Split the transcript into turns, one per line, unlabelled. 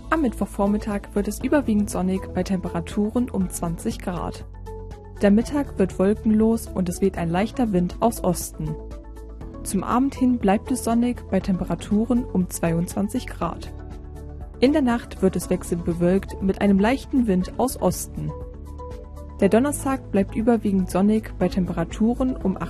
Am Mittwochvormittag wird es überwiegend sonnig bei Temperaturen um 20 Grad. Der Mittag wird wolkenlos und es weht ein leichter Wind aus Osten. Zum Abend hin bleibt es sonnig bei Temperaturen um 22 Grad. In der Nacht wird es wechselnd bewölkt mit einem leichten Wind aus Osten. Der Donnerstag bleibt überwiegend sonnig bei Temperaturen um